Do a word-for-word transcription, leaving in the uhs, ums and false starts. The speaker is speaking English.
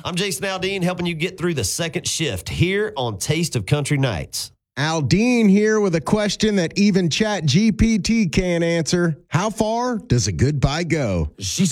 I'm Jason Aldean, helping you get through the second shift here on Taste of Country Nights. Aldean here with a question that even Chat G P T can't answer. How far does a goodbye go? She